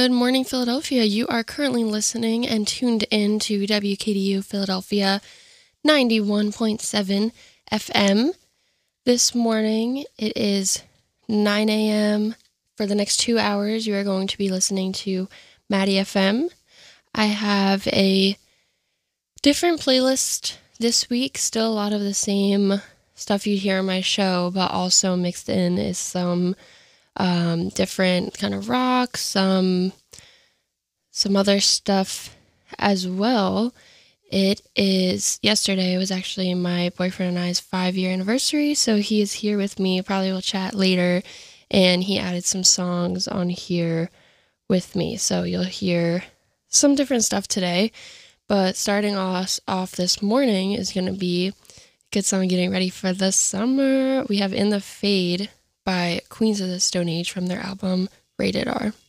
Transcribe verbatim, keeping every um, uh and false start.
Good morning, Philadelphia. You are currently listening and tuned in to W K D U Philadelphia ninety-one point seven F M. This morning, it is nine a.m. For the next two hours, you are going to be listening to Maddie F M. I have a different playlist this week, still a lot of the same stuff you hear on my show, but also mixed in is some um, different kind of rock, some some other stuff as well. It is, yesterday was actually my boyfriend and I's five-year anniversary, so he is here with me. Probably will chat later, and he added some songs on here with me, so you'll hear some different stuff today. But starting off, off this morning is going to be good song getting ready for the summer. We have In the Fade by Queens of the Stone Age from their album Rated R.